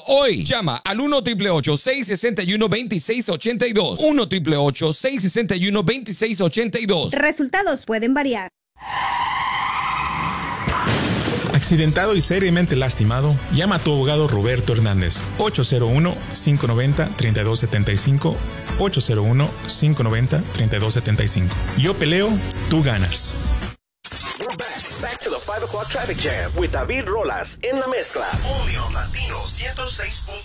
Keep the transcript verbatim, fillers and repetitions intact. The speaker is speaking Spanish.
hoy. Llama al uno triple ocho, seis seis uno, dos seis ocho dos. uno triple ocho, seis seis uno, dos seis ocho dos. Resultados pueden variar. Accidentado y seriamente lastimado, llama a tu abogado Roberto Hernández. ocho cero uno, cinco nueve cero, tres dos siete cinco. ocho cero uno, cinco nueve cero, tres dos siete cinco. Yo peleo, tú ganas. We're back, back to the five o'clock traffic jam with David Rolas en la mezcla. Only on Latino ciento seis punto